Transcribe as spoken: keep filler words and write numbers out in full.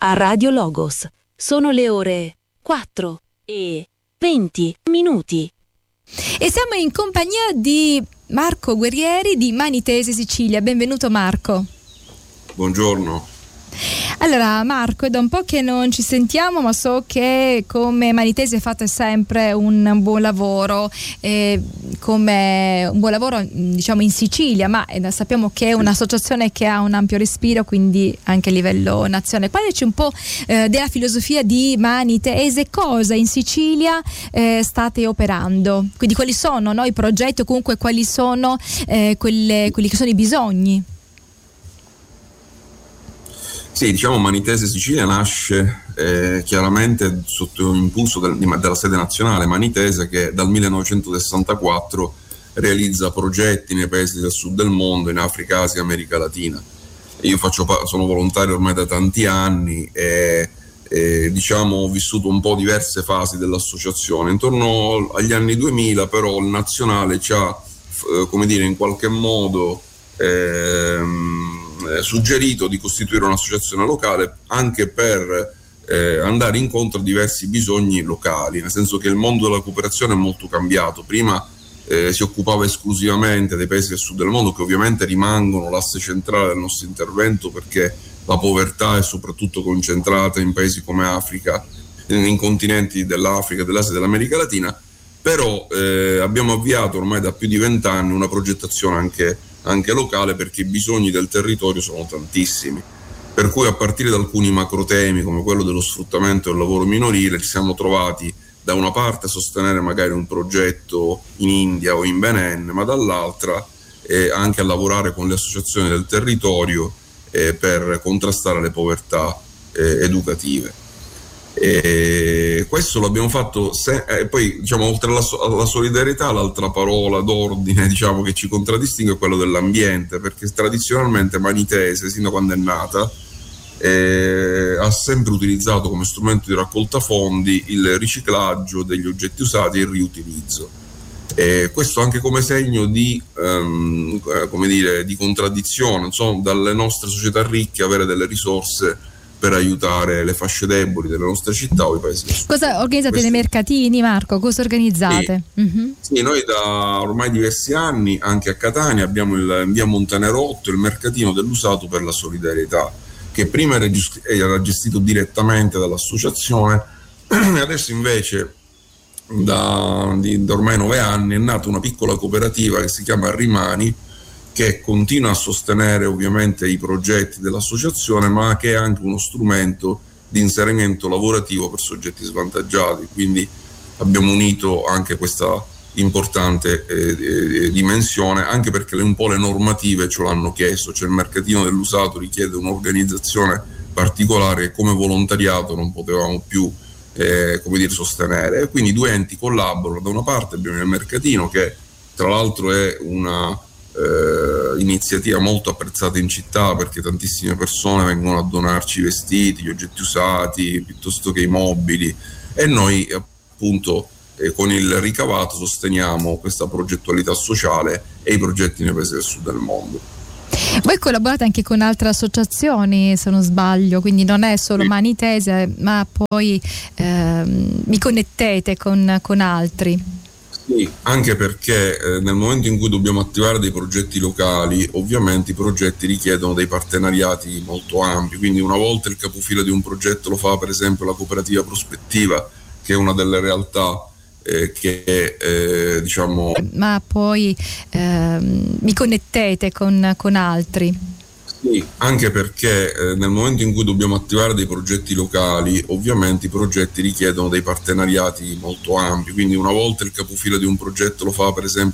a Radio Logos. Sono le ore quattro e venti minuti. E siamo in compagnia di Marco Guerrieri di Manitese Sicilia. Benvenuto Marco. Buongiorno. Allora Marco, è da un po' che non ci sentiamo, ma so che come Manitese fate sempre un buon lavoro, eh, come un buon lavoro diciamo in Sicilia, ma eh, sappiamo che è un'associazione che ha un ampio respiro, quindi anche a livello nazionale. Parlaci un po' eh, della filosofia di Manitese, cosa in Sicilia eh, state operando, quindi quali sono no, i progetti o comunque quali sono eh, quelle, quelli che sono i bisogni. Sì, diciamo Manitese Sicilia nasce eh, chiaramente sotto impulso del, della sede nazionale Manitese, che dal millenovecentosessantaquattro realizza progetti nei paesi del sud del mondo, in Africa, Asia, America Latina. Io faccio, sono volontario ormai da tanti anni e, e diciamo ho vissuto un po' diverse fasi dell'associazione. Intorno agli anni duemila però il nazionale ci ha, eh, come dire, in qualche modo ehm, suggerito di costituire un'associazione locale anche per eh, andare incontro a diversi bisogni locali, nel senso che il mondo della cooperazione è molto cambiato. Prima eh, si occupava esclusivamente dei paesi del sud del mondo, che ovviamente rimangono l'asse centrale del nostro intervento, perché la povertà è soprattutto concentrata in paesi come Africa, in, in continenti dell'Africa, dell'Asia e dell'America Latina. Però eh, abbiamo avviato ormai da più di vent'anni una progettazione anche anche locale, perché i bisogni del territorio sono tantissimi, per cui a partire da alcuni macrotemi come quello dello sfruttamento del lavoro minorile ci siamo trovati da una parte a sostenere magari un progetto in India o in Benin, ma dall'altra eh, anche a lavorare con le associazioni del territorio eh, per contrastare le povertà eh, educative. E questo l'abbiamo fatto se, e poi diciamo oltre alla, alla solidarietà, l'altra parola d'ordine diciamo che ci contraddistingue è quello dell'ambiente, perché tradizionalmente Manitese, sin da quando è nata, eh, ha sempre utilizzato come strumento di raccolta fondi il riciclaggio degli oggetti usati e il riutilizzo. E questo anche come segno di, um, come dire, di contraddizione, insomma, dalle nostre società ricche avere delle risorse per aiutare le fasce deboli delle nostre città o i paesi del sud. Cosa organizzate? Questi... nei mercatini, Marco? Cosa organizzate? Sì. Mm-hmm. Sì, noi da ormai diversi anni anche a Catania abbiamo il, in via Montenerotto il mercatino dell'usato per la solidarietà, che prima era, gest- era gestito direttamente dall'associazione e adesso invece da, di, da ormai nove anni è nata una piccola cooperativa che si chiama Rimani, che continua a sostenere ovviamente i progetti dell'associazione, ma che è anche uno strumento di inserimento lavorativo per soggetti svantaggiati. Quindi abbiamo unito anche questa importante eh, eh, dimensione, anche perché un po' le normative ce l'hanno chiesto, cioè il mercatino dell'usato richiede un'organizzazione particolare che come volontariato non potevamo più eh, come dire, sostenere, e quindi i due enti collaborano. Da una parte abbiamo il mercatino, che tra l'altro è una Eh, iniziativa molto apprezzata in città, perché tantissime persone vengono a donarci i vestiti, gli oggetti usati piuttosto che i mobili, e noi appunto eh, con il ricavato sosteniamo questa progettualità sociale e i progetti nei paesi del sud del mondo. Voi collaborate anche con altre associazioni, se non sbaglio, quindi non è solo sì. Manitese, ma poi ehm, vi connettete con, con altri. Sì, anche perché eh, nel momento in cui dobbiamo attivare dei progetti locali, ovviamente i progetti richiedono dei partenariati molto ampi, quindi una volta il capofila di un progetto lo fa per esempio la cooperativa Prospettiva, che è una delle realtà eh, che eh, diciamo... Ma poi ehm, vi connettete con, con altri? Sì, anche perché eh, nel momento in cui dobbiamo attivare dei progetti locali, ovviamente i progetti richiedono dei partenariati molto ampi, quindi una volta il capofila di un progetto lo fa per esempio